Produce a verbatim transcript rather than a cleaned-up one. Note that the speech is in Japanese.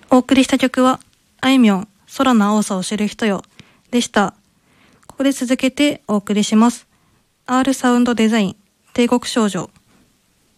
お送りした曲は、あいみょん、空の青さを知る人よ、でした。ここで続けてお送りします。R サウンドデザイン、帝国少女。